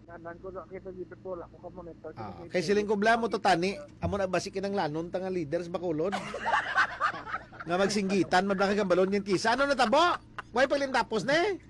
Anan ko na kita dito po, ako ka monitor. Kay siling kubla mo to tani, amo na basi kinang lanon tanga leaders bakulod. Nga magsinggitan, mablaki kang balon yan kisa. Ano natabo? Way paglindapos na eh.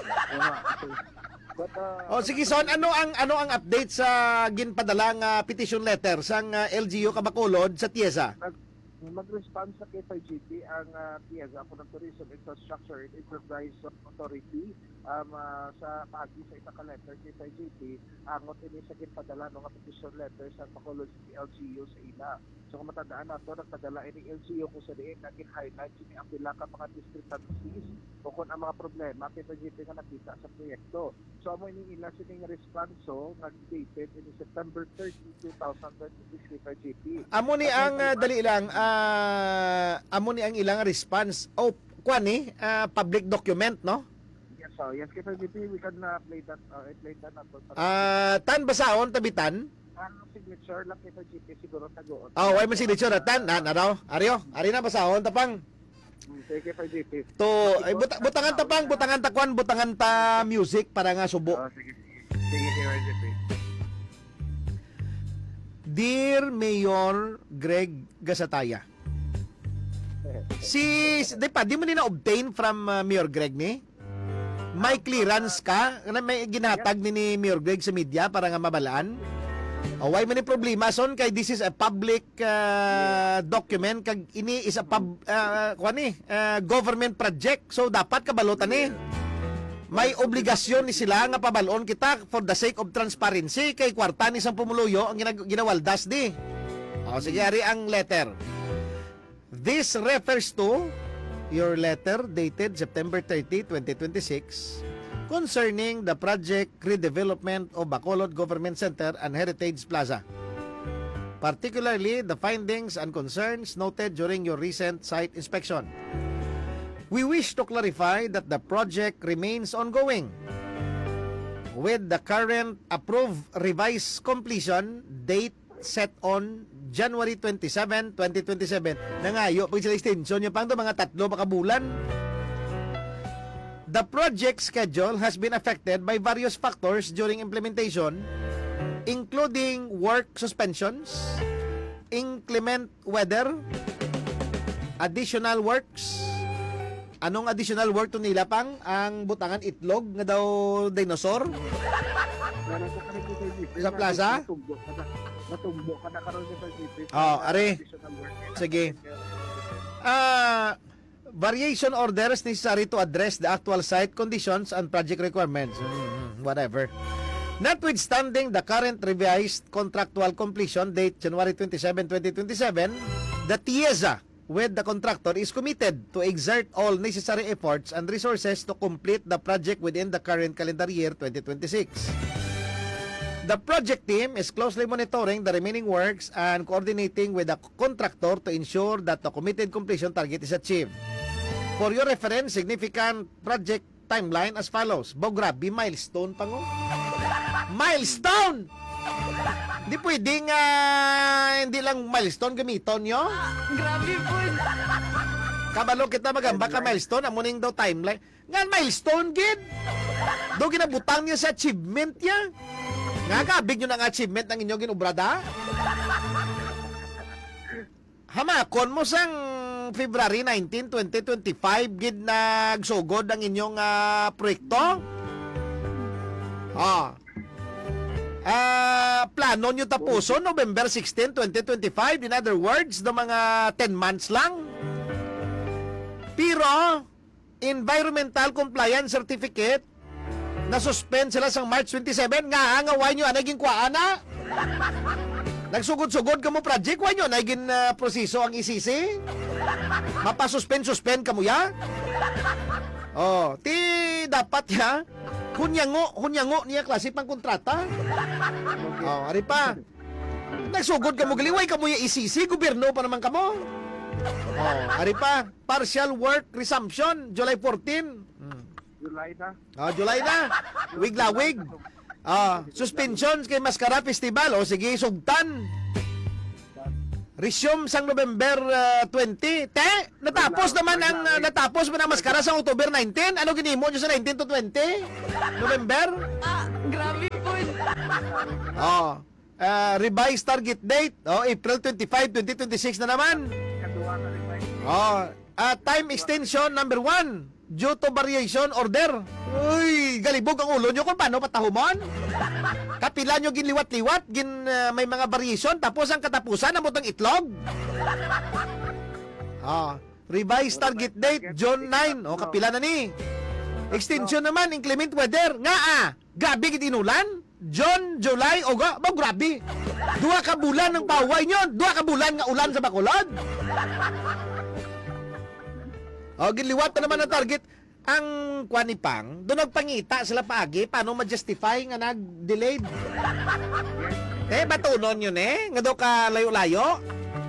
But, O sige son, ano ang update sa ginpadalang petition letter sang LGU Kabacolod sa TIEZA? mag-respond sa K5GP ang TIEZA po ng Tourism Infrastructure and Enterprise Authority sa pagi sa isang ka-letter K5GP angot ini sa ginpadala ng petition letter sa Bacolod City LGU sa ila. So kung matandaan nato, nagpadala ini LGU kung sa diin naging-highlight yung ang pila ka mga district agencies o kung ang mga problema K5GP nga nakita sa proyekto. So amo ini ila sining responso nag-dated in September 30, 2026 K5GP. Amo ni ang dali lang amo ni ang ilang response o kwani public document no? Yes, so yes K5GP, we can play that na to. Tan basaon tabitan? Ang signature lang K5GP siguro tagoon. Oh, why mo signature tan na raw. Ari na basahon tapang. Sige K5GP. To ay butangan tapang, butangan ta kwan, butangan ta music para nga subo. Sige. Sige K5GP. Dear Mayor Greg Gasataya. Di mo na obtain from Mayor Greg ni? May clearance ka? May ginatag ni Mayor Greg sa media para nga mabalaan? Why man ni problema son kay this is a public document kag ini is a government project so dapat kabalutan ni. May obligasyon ni sila nga pabalon kita for the sake of transparency kay kwarta ni sang pumuluyo ang ginawaldas di. Sige ari ang letter. This refers to your letter dated September 30, 2026 concerning the project redevelopment of Bacolod Government Center and Heritage Plaza. Particularly the findings and concerns noted during your recent site inspection. We wish to clarify that the project remains ongoing with the current approved revised completion date set on January 27, 2027. Nangayo, pag sila extension yung pang mga 3 baka bulan. The project schedule has been affected by various factors during implementation, including work suspensions, inclement weather, additional works. Anong additional work to nila pang? Ang butangan itlog nga daw dinosaur? Sa plaza? Natumbo ka na karon sa K5GP. Are. Sige. Variation orders necessary to address the actual site conditions and project requirements. Whatever. Notwithstanding the current revised contractual completion date January 27, 2027, the TIEZA with the contractor is committed to exert all necessary efforts and resources to complete the project within the current calendar year 2026. The project team is closely monitoring the remaining works and coordinating with the contractor to ensure that the committed completion target is achieved. For your reference, significant project timeline as follows. Grabe, milestone pa ngo. Milestone! Hindi pwedeng hindi lang milestone gamiton nyo. Grabe po. Kabalo kita magamba ka milestone, amuning daw timeline. Nga milestone, gid. Do ginabutang niya sa achievement niya. Nga kabig nyo ng achievement ng inyong ginubrada. Hamakon mo sang February 19, 2025 gid nagsugod ang inyong proyekto. Plano nyo tapuso November 16, 2025. In other words, no mga 10 months lang. Pero environmental compliance certificate na-suspend sila sa March 27 nga why nyo naging kwaana. Nagsugod-sugod ka mo project, why nyo naging proseso ang isisi. Mapasuspend ka mo ya. Ti dapat ya hunyango niya klase pang kontrata. Ari pa. Nagsugod ka mo galiway ka mo ya isisi, gobyerno pa naman ka mo. Ari pa, partial work resumption July 14. July na. July na. Wig-lawig. Suspensions kay Mascara Festival. Sige, sugtan. Resume sang November 20. Natapos naman ang Mascara sa October 19. Ano ginimo nyo sa 19 to 20? November? Grabe po. Oh. Revised target date, April 25, 2026 na naman. Kaduwa ka rin ba? Time extension number 1 due to variation order. Uy, galibog ang ulo nyo kung paano patahumon. Kapila nyo ginliwat-liwat, may mga variation, tapos ang katapusan ang butang itlog. Revised target date June 9. Kapila na ni. Extension naman, inclement weather. Gabi gid inulan. June, July, grabe. 2 ka bulan ng paway nyo. 2 ka bulan nga ulan sa Bacolod. Ginliwat na naman ang target. Ang kwanipang, doon nagpangita sila paagi, paano ma-justify nga nag-delayed? Batunon yun nga daw ka layo-layo?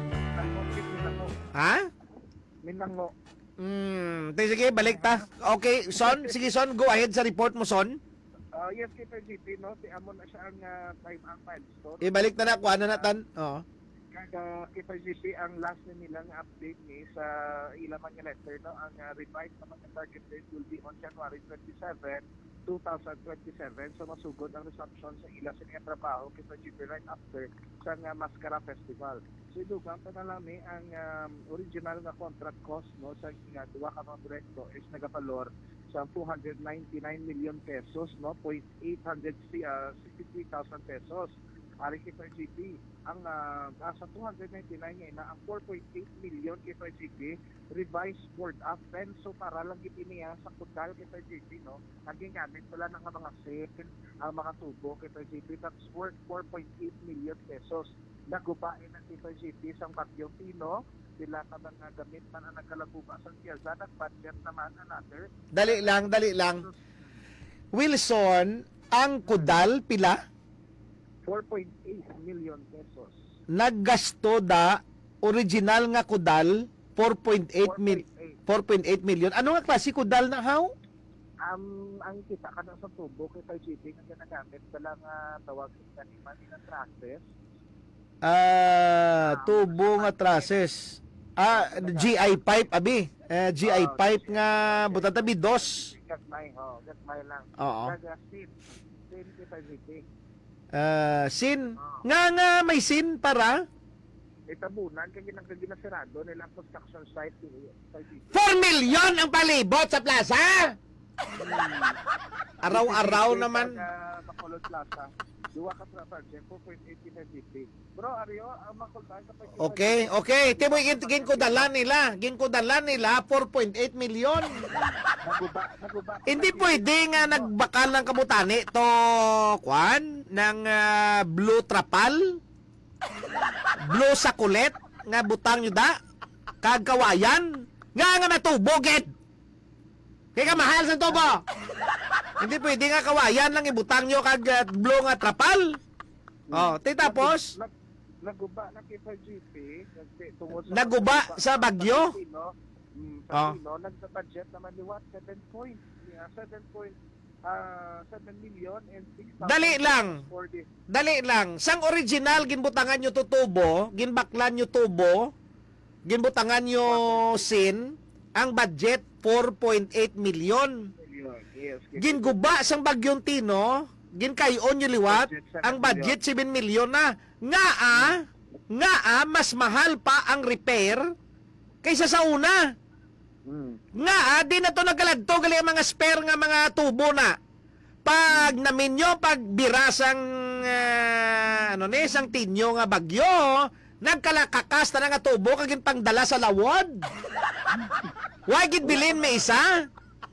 Ha? Minango. Sige, balik ta. Okay, Son, sige Son, go ahead sa report mo, Son. Yes, Kita GP, no? Si Amon na siya ang time ang milestone. Ibalik na kuha na natan. Kada Kita GP, ang last na nilang update ni sa ilaman nga letter, no? Ang revised naman ang target date will be on January 27, 2027. So masugod ang resumption sa ila sa nga trabaho Kita GP right after sa nga Mascara Festival. So idugang pa na lang ang original nga contract cost, no, sa nga duwa ka mga proyekto is nagapalor sa 299 million pesos, no, 863,000 pesos. Ari Kita GP, ang sa 299 ngayon na ang 4.8 million Kita GP revised board up so para lang gitiniya sa kudal Kita GP, no, naging gamit pala ng mga set, ang mga tubo Kita GP, that's worth 4.8 million pesos. Nagubain ng Kita GP sa Bagyong Tino, sila ka mga gamit man ang nagkalaguba sa Piazza, nag-budget naman another. Dali lang. Wilson, ang kudal pila? 4.8 million pesos. Naggasto da original nga kudal 4.8 million. Ano nga klase kudal na how? Ang kita ka sa tubo Kita GP nga ginagamit pala nga tawag sa kaniman ng trusses. Tubo nga trusses. GI pipe abi. GI pipe nga buta tabi dos. Gatmay lang. Oo. Sin Kita GP. Sin. Nga may sin para? Itabunan kaya ginasirado nila ang construction site. 4 million ang palibot sa plaza! Araw-araw naman. Bacolod Plaza. Duwa ka sa project, 4.85 GP. Bro, Aryo, ang makultahan ka pa. Okay. Timoy, ginkudalan nila 4.8 million. Naguba. Hindi pwede nga nagbakal ng kabutani to, kwan, ng blue trapal, blue sakulet, nga butang nyo da, kagkawayan, nga matubogit. Kaya ka mahal sa tubo. Hindi pwede nga kawayan lang ibutang nyo kag blue nga trapal. Tapos, naguba na Kita GP, naguba sa Bagyo. Sa nagsa-budget naman ni what 7 million and 6,000. Dali lang. Sang original ginbutangan nyo to tubo, ginbaklan nyo tubo, ginbutangan nyo sin, ang budget 4.8 million. Yes. Ginguba sang Bagyong Tino, ginkayon nyo liwat, ang budget 7 million na. Nga mas mahal pa ang repair kaysa sa una. Di na to nagkaladto gali ang mga spare nga mga tubo na. Pag namin nyo, pag birasang sang tinyo nga bagyo, nagkalakakas na nga tubo kagin pangdala sa lawod. Wagid bilin may isa.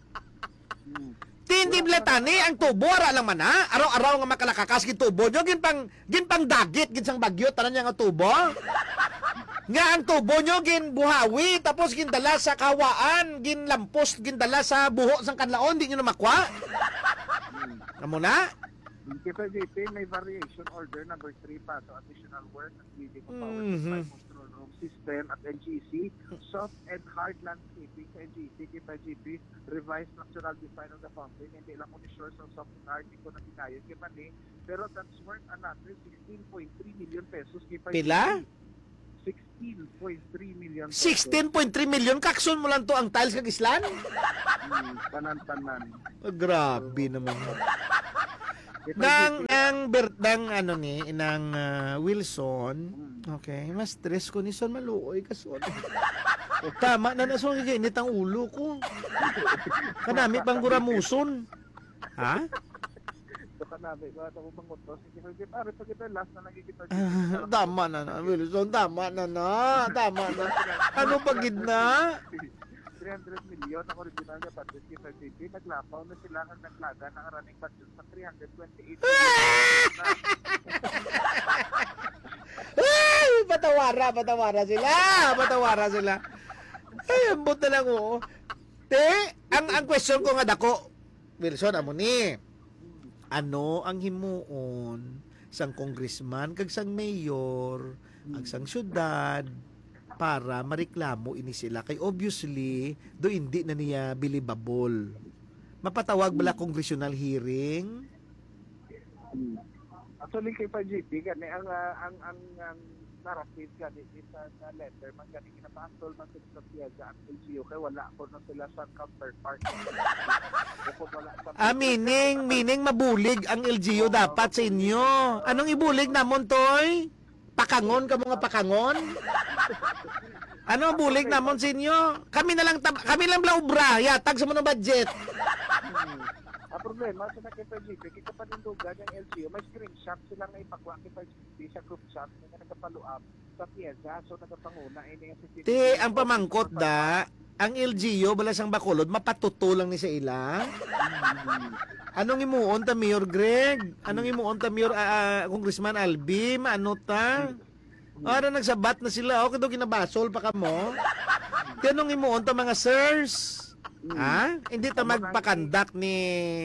Tindibletani ang tubo ara lang man ha. Araw-araw nga makalakakas gid tubo nyo gin pang dagit gid sang bagyo tanan nga tubo. Nga ang tubo nyo gin buhawi tapos gin dala sa kawaan, gin lampos gin dala sa buho sang kadlaon di nyo na makwa. Amo na? Kita GP may variation order number 3 pa so additional work at leading of power supply control room system at NGC, soft and hard landscaping sa NGC. Kita GP revised structural design of the fountain, hindi lang mo ni sure sa soft and hard, hindi ko na pinayon kita ni, pero that's worth another 16.3 million pesos. Pila? 16.3 million pesos. 16.3 million kakson mo lang to ang tiles kag islan? Tanan-tanan. Grabe naman. Nang inang ano ni inang Wilson. Okay, mas stress ko ni son maluoy kason. Tama na nason giginit ang ulo ko. Kanami pang guramuson. Ha? So kanami ko ato ko mangutos sige pare pag ito last na nagkikita Tama na Wilson, tama na. Ano pag gidna? 300 million ang original na budget kay FGP. Naglapaw na sila ang naglaga ng running budget sa 328 Ay, patawara sila. Ay, ambot na lang oo. Ang question ko nga dako, Wilson, amo ni. Ano ang himuon sang congressman kag sang mayor, ag sang syudad para mareklamo ini sila kay obviously do hindi na niya believable. Mapatawag bala congressional hearing. Actually kay FGP gani ang narrative gani sa letter man gani kinapasol man sa PIAGA ang LGU kay wala ko na sila sa counterpart. Meaning mabulig ang LGU dapat sa inyo. Anong ibulig namon toy? Pakangon ka mga pakangon? Ano ang bulig namon sa inyo? Kami lang blaubra, yatag sa mga budget. Ang problema sa nakipag-GP, kita panindugan yung LGU, may screenshot sila nga ipagwa kipag-GP sa group chat na nagpa-follow up sa PIAGA, so nagpanguna ini ang CCTV. Ang pamangkot ang LGU bala sang Bacolod mapatutulang ni sa ila. Anong imuon ta Mayor Greg? Anong imuon ta Mayor Congressman Albi? Ano ta? Ara nagsabat na sila o kado kinabasol pa kamo. Kanong imuon ta mga sirs? Ha? Hindi ta magpakandak ni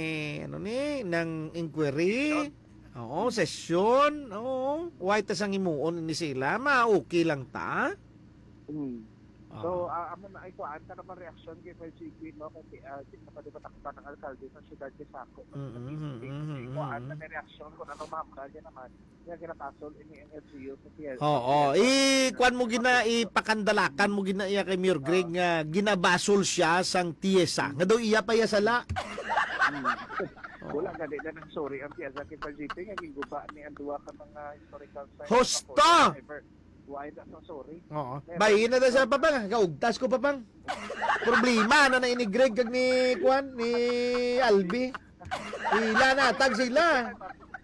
ng inquiry. Oo, session. Oo. Why ta sang imuon ni sila? Okay lang ta? So, amo na ito, anta naman reaksyon kay FGP, no? Kasi di na pa takpan ng alkalde ng siyudad de Saco. So, anta na reaksyon kung ano mahamdal niya naman. Kaya kinapasol ini ang LGU sa PIAGA. Oo. Kwan mo ipakandalakan mo iya kay Mayor Greg nga ginabasol siya sang TIESA. Nga daw iya pa iya sala. Wala gali na ng sorry ang PIAGA kay FGP nga giguba ni ang duwa ka mga historical sites. Hosta! Why na sorry? Oo. Bayin na sa papang. Gaugtas ko papang. Problema na ini Greg kag ni Kwan, ni Albi. Ila na, tag sila.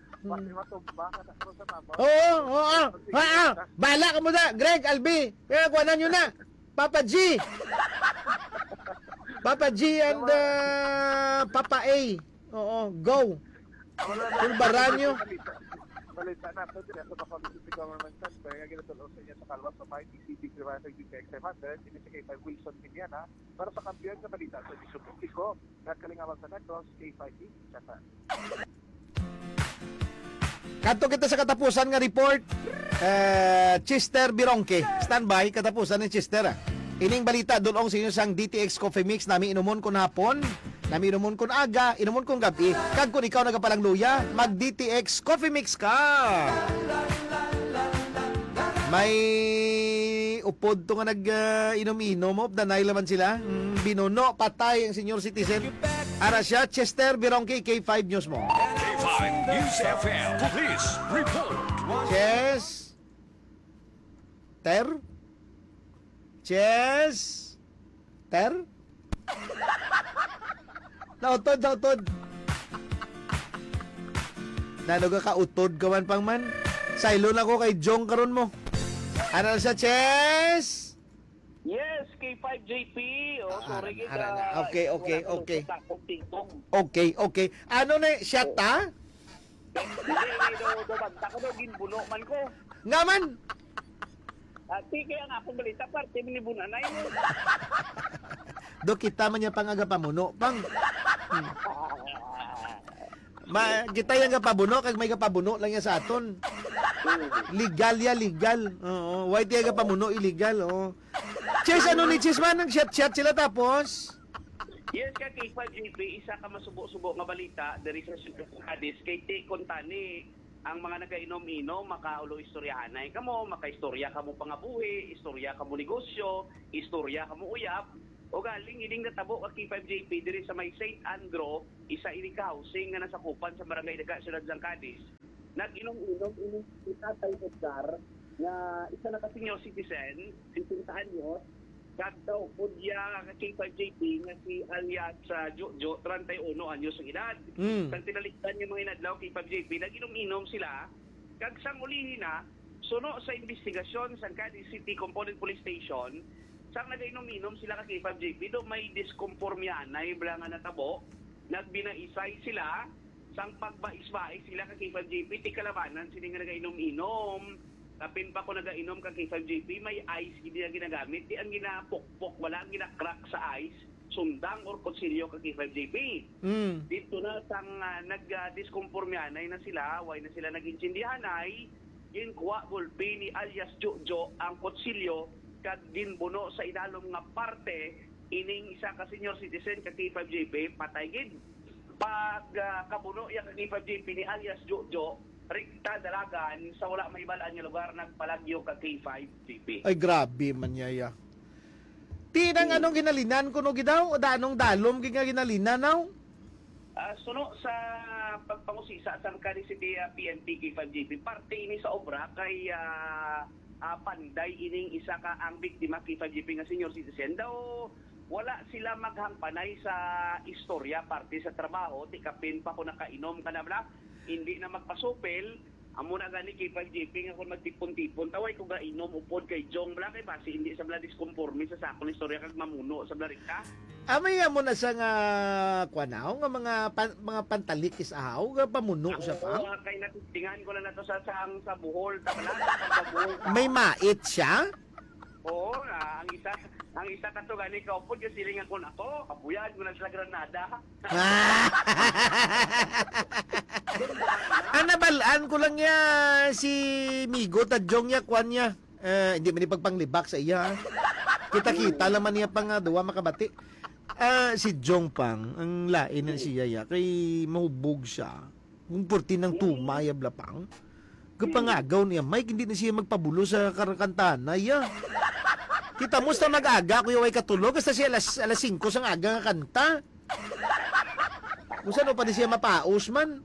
Oo. Bala ka mo na, Greg, Albi. Kaya kuwanan nyo na. Papa G. Papa G and Papa A. Oo, go. Pulbaran nyo. Balita na ito, din sa Bacolod Government Center, nga ginatulong sa inyo sa Kalwas sa Mind, ECD Criminal GPX 500, ini si K5 Wilson Miliana, para sa kampiyon sa balita sa Bishop Pico, at kalingawan sa Netros, K5E, Chatan. Kanto kita sa katapusan nga report, Chester Bironque, standby, katapusan ni Chester. Ining balita, dulong sa inyo sang DTX Coffee Mix, nami inumon ko hapon, nami inumon ko aga, inumon ko gabi. Kag kung ikaw nagapalang luya, mag DTX Coffee Mix ka. May upod to nga nag-inom-inom, danay laman sila. Binuno, patay ang senior citizen. Ara siya, Chester Bironque, K5 News mo. K5 News FM, Police Report. Ter? Nautod. Nanuga ka utod gawan pang man. Sailo na ko kay Jong karon mo. Ano sa Chess? Yes, K5JP. Sorry Okay. Ano na siya ta? Hindi, banta ko daw, ginbuno man ko. Nga man. Kaya nga akong balita, parte minibunanay mo. Do kita man niya pangaga pamuno. Kita yung kapabuno, kag may kapabuno lang yan sa aton. Legal. Oo. White yung kapamuno, illegal. Oo. Chess, ano ni Chess man? Nag-chat sila tapos? Yes, ka K5JP, isa ka masubo-subo nga balita, dari sa Hadis, kay Kontani, ang mga nagainom-inom, makaulo istoryahanay kamo, makaistorya kamo pangabuhi, istorya kamo negosyo, istorya kamo uyap, o galing ining natabo ka K5JP diri sa may St. Andrew, isa ini ka housing nga nasakupan sa barangay Daga Ciudad Cadiz. nag-inom-inom ining kita sa Edgar nga isa na ka senior citizen, 50 anyos, kag daw pudya K5JP nga si alias Jojo, 31 anyos ang edad. Sang tinalikdan yung mga inadlaw K5JP, nag-inom-inom sila, kag sang ulihin na, suno sa investigasyon sa Cadiz City Component Police Station, sang nag-inom-inom sila ka K5JP, do may diskompormya na yung nga natabo, nagbinaisay sila, sang pagbais-bais sila ka K5JP, ti kalabanan sila nga nag-inom-inom. Kapin pa ko nag-inom ka K5JP, may ice hindi na ginagamit. Di ang ginapokpok, wala ang ginacrack sa ice, sundang or kutsilyo ka K5JP. Dito na sang nag-diskompormyanay na sila, way na sila nag-insindihanay, ginkuha gulpi ni alias Jojo ang kutsilyo, kag ginbuno sa inalom nga parte, ining isa ka senior citizen ka K5JP, patay gid. Pag kabuno yung ka K5JP ni alias Jojo, rikta dalagan sa wala may balaan nga lugar nagpalagyo ka K5JP. Ay, grabe man yaya. Tinang anong ginalinan kuno gidaw? O anong dalom ginalinan naw? Suno sa pagpangusisa sa Cadiz City PNP K5JP, parte ini sa obra kay panday ining isa ka ang biktima K5JP nga senior citizen daw wala sila maghangpanay sa istorya parte sa trabaho ti kapin pa ko nakainom ka na bla hindi na magpasupil amo na gani K5JP nga kung magtipon-tipon taway ko ga inom upod kay Jong bla kay basi hindi sa bla disconforme sa sakon istorya kag mamuno sa bla rikta. Amay mo na sa nga kwanaw nga mga pantalikis ahaw nga pamuno siya pa. Kay natingan ko na nato sa Bohol ta bala sa Bohol. May mait siya? Oo, ang isa ka to gani ka upod yung silingan ko na to, kabuyan ko na sila Granada. Nabalaan ko lang ya si Migo tadjong ya kwan niya. Hindi man ipagpanglibak sa iya. Kita-kita laman niya pang duwa makabati. Si Jong Pang, ang lain ng siya ya, kay mahubog siya. Kung purti ng tumay ablapang. Kapangagaw niya, Mike, hindi na siya magpabulo sa karakantanay ya. Kita mo sa mag-aga, kuya way katulog, kasi siya alas 5 sang aga nga kanta. Kung saan pa di siya mapaos man.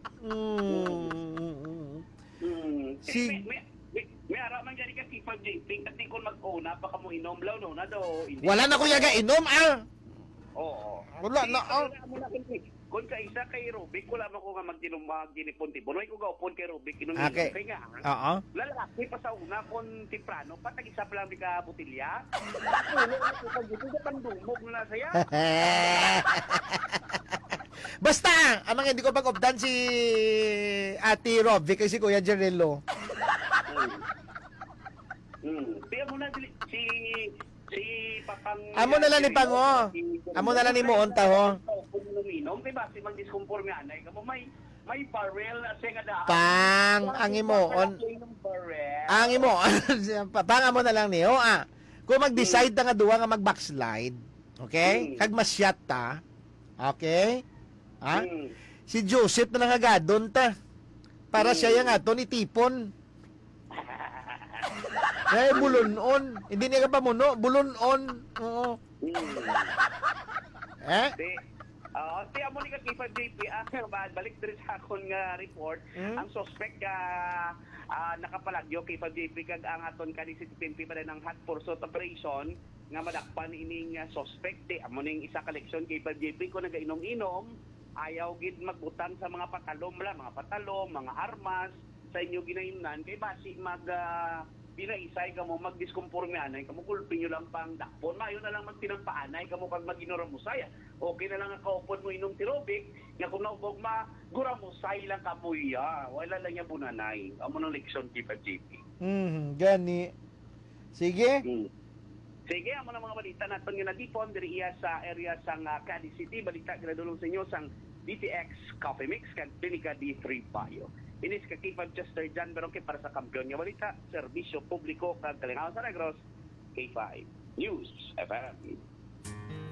May araman dyan ka K5JP, at di ko mag-una, baka mo inom law, no, na do. Wala na kuya ga inom, Oo. Wala na, Kung ka isa kay Rubik, wala mo ko nga magdinipon-tipon. Huwag ko gaupon kay Rubik, Okay. kay nga. Oo. Lalaki pa sa una, kung temprano, patag isa pa lang di ka butilya. Ulo na ko pag dito, pandumog na saya. Basta, amang hindi ko pag-updan si Ate Robic kay si Kuya Jarelo. Tiyan mo na si Papang... Amo na lang ni Pango. Amo na lang ni Moon taho. Inom, diba? Si mag-disconforme anay ka mo, may barrel na siya nga daan. Pang, ang imoon. Ang imoon. Pang, amo na lang niyo. Kung mag-decide na nga duwa nga mag-backslide, okay? Kag masyat ta, okay? Si Joseph na lang agadon ta. Para siya yung ato ni Tipon. Bulonon. Hindi niya ka pamuno. Bulonon. Oo. Tiyan mo ni ka K5JP, balik din sa akong report, ang suspect nakapalagyo K5JP kag ang aton Cadiz City PNP pa rin ng hot pursuit operation nga madakpan ining suspect. Amo ning isa collection K5JP ko nagainom-inom, ayaw gid magbutang sa mga patalom mga patalom, mga armas sa inyo ginainan kay basi binaisay ka mo magdiskomporme anay kamo kulpin nyo lang pang dakpon mayo na lang magtinampaanay kamo kag maginuramusay okay na lang ang kaupon mo inom tirobik nga kung naubog guramusay lang kamuya wala lang niya bunanay amo ng leksyon K5JP. Gani sige sige amo na mga balita naton nga nagipon diri iya sa area sang Cadiz City balita ginadulong sa inyo sang DTX Coffee Mix kag Clinica D3 Bayo. Inis ka K5 Chester Jan Beroke para sa kampiyon nga balita, serbisyo publiko kag kalingawan sa Negros, K5 News FM.